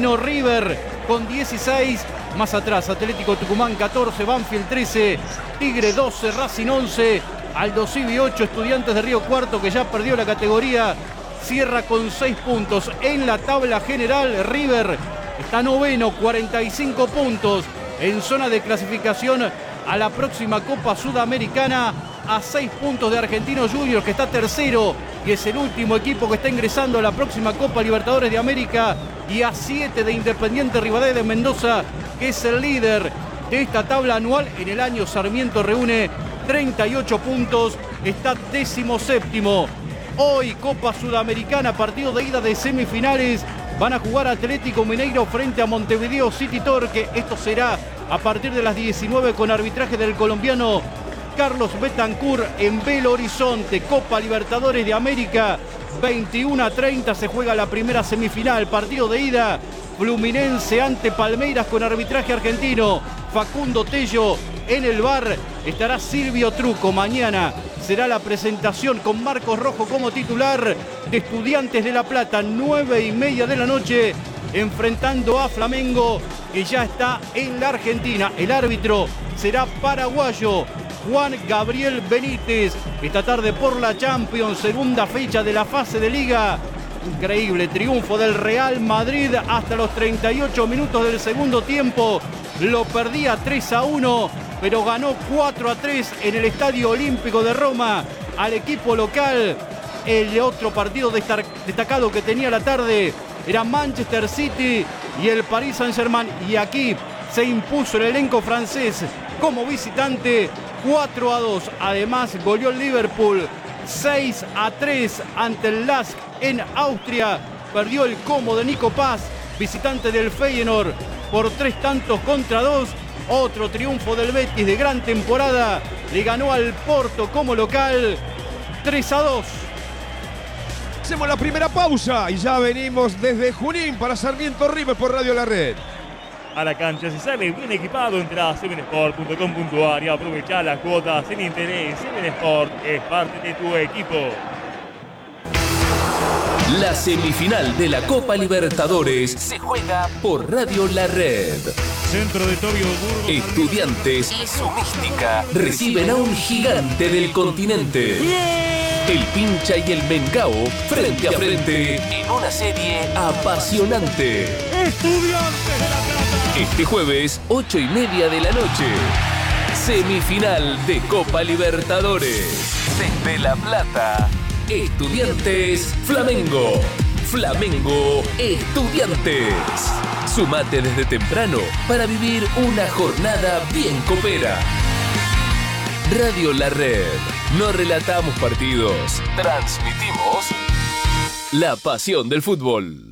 noveno River con 16. Más atrás Atlético Tucumán 14, Banfield 13, Tigre 12, Racing 11, Aldo Civi 8, Estudiantes de Río Cuarto, que ya perdió la categoría, cierra con 6 puntos. En la tabla general River está noveno, 45 puntos, en zona de clasificación a la próxima Copa Sudamericana, a 6 puntos de Argentinos Juniors, que está tercero y es el último equipo que está ingresando a la próxima Copa Libertadores de América, y a 7 de Independiente Rivadavia de Mendoza, que es el líder de esta tabla anual. En el año Sarmiento reúne 38 puntos, está 17º. Hoy Copa Sudamericana, partido de ida de semifinales. Van a jugar Atlético Mineiro frente a Montevideo City Torque. Esto será a partir de las 19 con arbitraje del colombiano Carlos Betancur en Belo Horizonte. Copa Libertadores de América, 21:30 se juega la primera semifinal. Partido de ida, Fluminense ante Palmeiras con arbitraje argentino. Facundo Tello en el VAR. Estará Silvio Truco. Mañana será la presentación con Marcos Rojo como titular de Estudiantes de La Plata. 9:30 de la noche, enfrentando a Flamengo, que ya está en la Argentina. El árbitro será paraguayo, Juan Gabriel Benítez. Esta tarde por la Champions, segunda fecha de la fase de Liga. Increíble triunfo del Real Madrid hasta los 38 minutos del segundo tiempo. Lo perdía 3-1, pero ganó 4-3 en el Estadio Olímpico de Roma al equipo local. El otro partido destacado que tenía la tarde era Manchester City y el Paris Saint-Germain. Y aquí se impuso el elenco francés como visitante 4-2. Además, goleó el Liverpool 6-3 ante el LASK en Austria. Perdió el Como de Nico Paz, visitante del Feyenoord, por 3-2. Otro triunfo del Betis de gran temporada. Le ganó al Porto como local 3-2. Hacemos la primera pausa y ya venimos desde Junín para Sarmiento River por Radio La Red. A la cancha se sale bien equipado. Entra a 7sport.com.ar y aprovecha las cuotas sin interés. 7sport es parte de tu equipo. La semifinal de la Copa Libertadores se juega por Radio La Red. Centro de Tobio Burgos. Estudiantes y su mística reciben a un gigante del continente. El Pincha y el Mengao frente a frente en una serie apasionante. Estudiantes de La Plata. Este jueves, 8:30 de la noche. Semifinal de Copa Libertadores. Desde La Plata, Estudiantes Flamengo. Flamengo Estudiantes. Sumate desde temprano para vivir una jornada bien copera. Radio La Red. No relatamos partidos, transmitimos la pasión del fútbol.